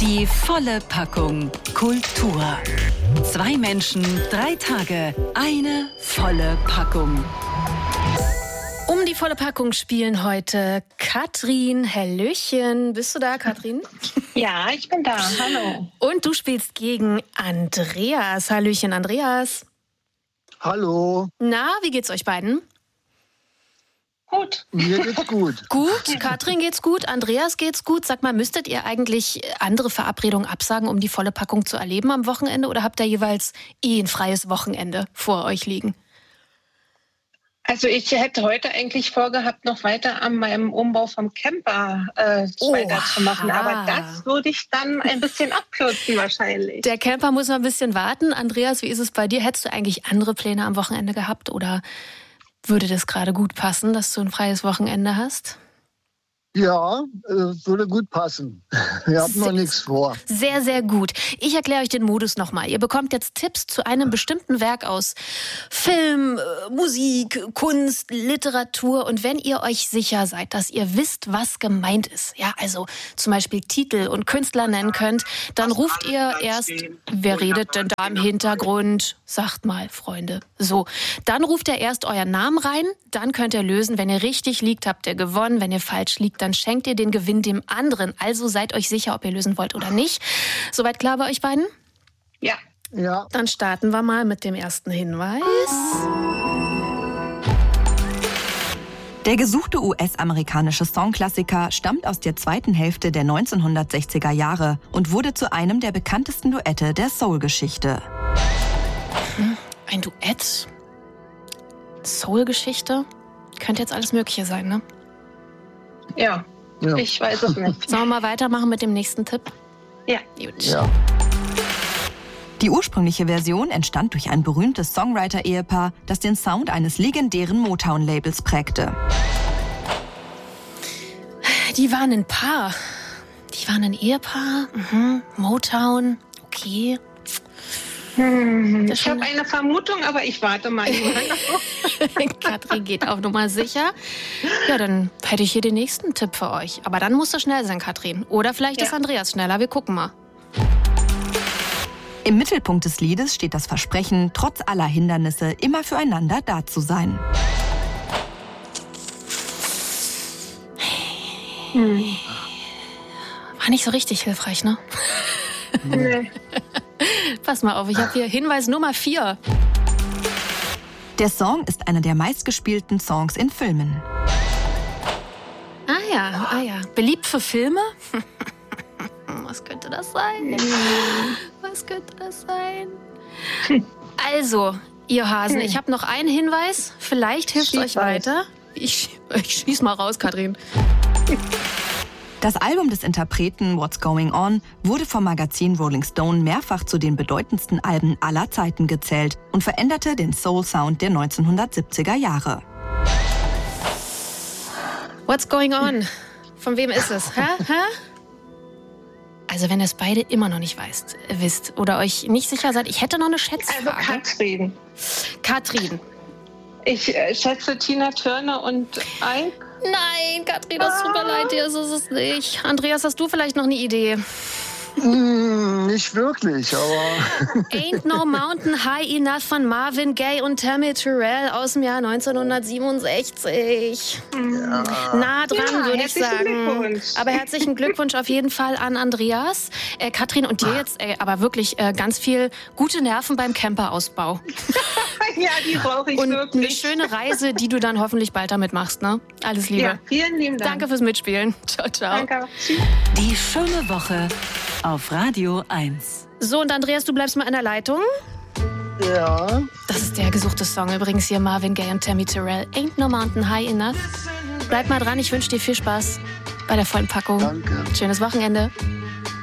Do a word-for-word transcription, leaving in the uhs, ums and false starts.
Die volle Packung Kultur. Zwei Menschen, drei Tage, eine volle Packung. Um die volle Packung spielen heute Katrin. Hallöchen. Bist du da, Katrin? Ja, ich bin da. Hallo. Und du spielst gegen Andreas. Hallöchen, Andreas. Hallo. Na, wie geht's euch beiden? Gut. Mir geht's gut. Gut, Katrin geht's gut, Andreas geht's gut. Sag mal, müsstet ihr eigentlich andere Verabredungen absagen, um die volle Packung zu erleben am Wochenende? Oder habt ihr jeweils eh ein freies Wochenende vor euch liegen? Also ich hätte heute eigentlich vorgehabt, noch weiter an meinem Umbau vom Camper äh, Oh, weiterzumachen. aha. Aber das würde ich dann ein bisschen abkürzen wahrscheinlich. Der Camper muss noch ein bisschen warten. Andreas, wie ist es bei dir? Hättest du eigentlich andere Pläne am Wochenende gehabt? Oder würde das gerade gut passen, dass du ein freies Wochenende hast? Ja, äh, würde gut passen. Wir haben noch nichts vor. Sehr, sehr gut. Ich erkläre euch den Modus nochmal. Ihr bekommt jetzt Tipps zu einem bestimmten Werk aus Film, äh, Musik, Kunst, Literatur. Und wenn ihr euch sicher seid, dass ihr wisst, was gemeint ist, ja, also zum Beispiel Titel und Künstler nennen könnt, dann ruft ihr erst, wer redet denn da im Hintergrund? Sagt mal, Freunde. So, dann ruft ihr erst euren Namen rein, dann könnt ihr lösen. Wenn ihr richtig liegt, habt ihr gewonnen. Wenn ihr falsch liegt, dann schenkt ihr den Gewinn dem anderen. Also seid euch sicher, ob ihr lösen wollt oder nicht. Soweit klar bei euch beiden? Ja. Ja. Dann starten wir mal mit dem ersten Hinweis. Der gesuchte U S-amerikanische Songklassiker stammt aus der zweiten Hälfte der neunzehnhundertsechziger Jahre und wurde zu einem der bekanntesten Duette der Soul-Geschichte. Ein Duett? Soul-Geschichte? Könnte jetzt alles Mögliche sein, ne? Ja, Ja. ich weiß es nicht. Sollen wir mal weitermachen mit dem nächsten Tipp? Ja. Gut. Ja. Die ursprüngliche Version entstand durch ein berühmtes Songwriter-Ehepaar, das den Sound eines legendären Motown-Labels prägte. Die waren ein Paar. Die waren ein Ehepaar. Mhm. Motown. Okay. Hm, Das ich habe schon- eine Vermutung, aber ich warte mal. Katrin geht auf Nummer sicher. Ja, dann hätte ich hier den nächsten Tipp für euch. Aber dann musst du schnell sein, Katrin. Oder vielleicht Ja. ist Andreas schneller. Wir gucken mal. Im Mittelpunkt des Liedes steht das Versprechen, trotz aller Hindernisse immer füreinander da zu sein. Hm. War nicht so richtig hilfreich, ne? Nee. Pass mal auf, ich habe hier Hinweis Nummer vier. Der Song ist einer der meistgespielten Songs in Filmen. Ah ja, ah ja. Beliebt für Filme? Was könnte das sein? Was könnte das sein? Also, ihr Hasen, ich habe noch einen Hinweis. Vielleicht hilft Schieß euch los. weiter. Ich, ich schieß mal raus, Katrin. Das Album des Interpreten What's Going On wurde vom Magazin Rolling Stone mehrfach zu den bedeutendsten Alben aller Zeiten gezählt und veränderte den Soul-Sound der neunzehnhundertsiebziger Jahre. What's going on? Von wem ist es? Hä? Hä? Also wenn ihr es beide immer noch nicht weißt, wisst oder euch nicht sicher seid, ich hätte noch eine Also Schätzfrage. Katrin. Katrin. Ich äh, schätze Tina Turner und Ike. Nein, Katrin, das tut mir leid, dir ist es nicht. Andreas, hast du vielleicht noch eine Idee? Hm, nicht wirklich, aber Ain't No Mountain High Enough von Marvin Gaye und Tammy Terrell aus dem Jahr neunzehnhundertsiebenundsechzig. Nah dran, Ja, würde ich herzlichen sagen. Glückwunsch. Aber herzlichen Glückwunsch auf jeden Fall an Andreas. Äh, Katrin, und dir jetzt äh, aber wirklich äh, ganz viel gute Nerven beim Camperausbau. Ja, die brauche ich Und eine wirklich. schöne Reise, die du dann hoffentlich bald damit machst, ne? Alles Liebe. Ja, vielen lieben Dank. Danke fürs Mitspielen. Ciao, ciao. Danke. Tschüss. Die schöne Woche auf Radio eins. So, und Andreas, du bleibst mal in der Leitung. ja. Das ist der gesuchte Song übrigens hier, Marvin Gaye und Tammy Terrell. Ain't No Mountain High Enough. Bleib mal dran, ich wünsche dir viel Spaß bei der vollen Packung. Danke. Schönes Wochenende.